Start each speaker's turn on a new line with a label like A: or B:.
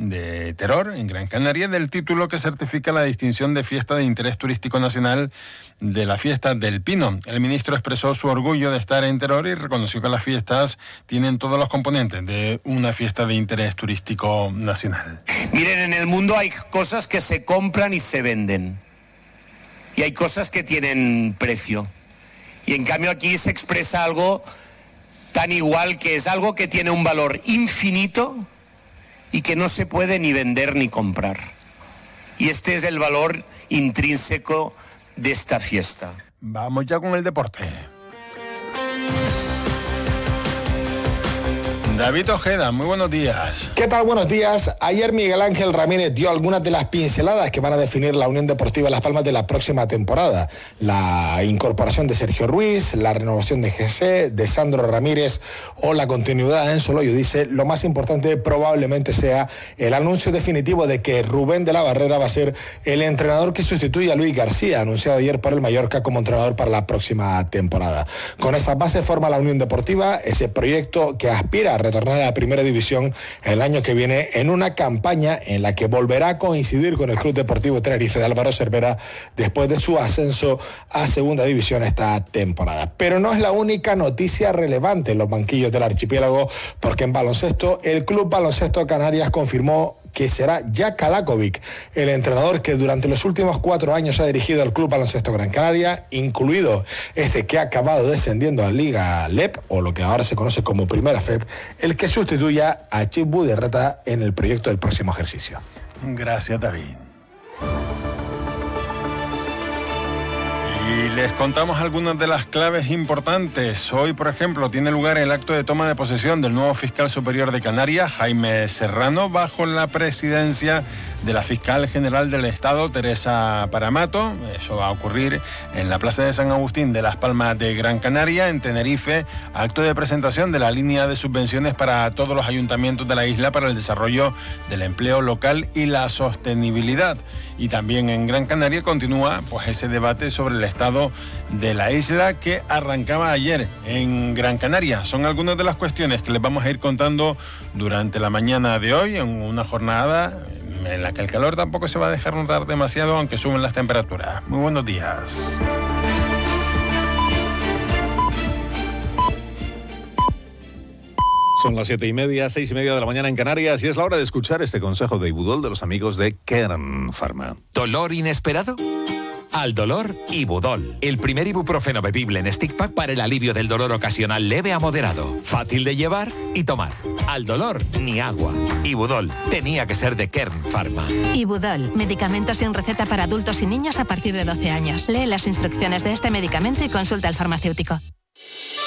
A: de Teror, en Gran Canaria, del título que certifica la distinción de fiesta de interés turístico nacional de la Fiesta del Pino. El ministro expresó su orgullo de estar en Teror y reconoció que las fiestas tienen todos los componentes de una fiesta de interés turístico nacional.
B: Miren, en el mundo hay cosas que se compran y se venden. Y hay cosas que tienen precio. Y en cambio aquí se expresa algo tan igual, que es algo que tiene un valor infinito y que no se puede ni vender ni comprar. Y este es el valor intrínseco de esta fiesta.
A: Vamos ya con el deporte. David Ojeda, muy buenos días.
C: ¿Qué tal? Buenos días. Ayer Miguel Ángel Ramírez dio algunas de las pinceladas que van a definir la Unión Deportiva Las Palmas de la próxima temporada. La incorporación de Sergio Ruiz, la renovación de José, de Sandro Ramírez o la continuidad de Enzo Loyo. Dice, lo más importante probablemente sea el anuncio definitivo de que Rubén de la Barrera va a ser el entrenador que sustituye a Luis García, anunciado ayer por el Mallorca como entrenador para la próxima temporada. Con esa base forma la Unión Deportiva ese proyecto que aspira a retornar a la primera división el año que viene en una campaña en la que volverá a coincidir con el Club Deportivo Tenerife de Álvaro Cervera después de su ascenso a segunda división esta temporada. Pero no es la única noticia relevante en los banquillos del archipiélago, porque en baloncesto el Club Baloncesto Canarias confirmó que será Jack Alakovic, el entrenador que durante los últimos 4 años ha dirigido al Club Baloncesto Gran Canaria, incluido este que ha acabado descendiendo a Liga LEP, o lo que ahora se conoce como Primera FEP, el que sustituya a Chip Buderreta en el proyecto del próximo ejercicio.
A: Gracias, David. Y les contamos algunas de las claves importantes. Hoy, por ejemplo, tiene lugar el acto de toma de posesión del nuevo fiscal superior de Canarias, Jaime Serrano, bajo la presidencia de la fiscal general del Estado, Teresa Paramato. Eso va a ocurrir en la Plaza de San Agustín de Las Palmas de Gran Canaria, en Tenerife. Acto de presentación de la línea de subvenciones para todos los ayuntamientos de la isla para el desarrollo del empleo local y la sostenibilidad. Y también en Gran Canaria continúa ese debate sobre el estado de la isla que arrancaba ayer en Gran Canaria. Son algunas de las cuestiones que les vamos a ir contando durante la mañana de hoy, en una jornada en la que el calor tampoco se va a dejar notar demasiado, aunque suben las temperaturas. Muy buenos días.
D: Son las 7:30, 6:30 de la mañana en Canarias y es la hora de escuchar este consejo de Ibudol de los amigos de Kern Pharma.
E: ¿Dolor inesperado? Al dolor, Ibudol. El primer ibuprofeno bebible en stick pack para el alivio del dolor ocasional leve a moderado. Fácil de llevar y tomar. Al dolor, ni agua. Ibudol. Tenía que ser de Kern Pharma.
F: Ibudol. Medicamento sin receta para adultos y niños a partir de 12 años. Lee las instrucciones de este medicamento y consulta al farmacéutico.